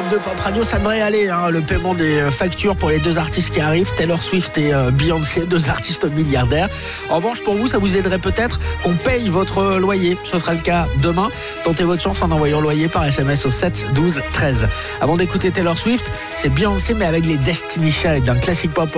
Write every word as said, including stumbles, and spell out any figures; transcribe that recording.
de Pop Radio, ça devrait aller, hein, le paiement des factures pour les deux artistes qui arrivent, Taylor Swift et euh, Beyoncé, deux artistes milliardaires. En revanche, pour vous, ça vous aiderait peut-être qu'on paye votre loyer. Ce sera le cas demain. Tentez votre chance en envoyant loyer par S M S au sept douze treize. Avant d'écouter Taylor Swift, c'est Beyoncé mais avec les Destiny Child, un classique pop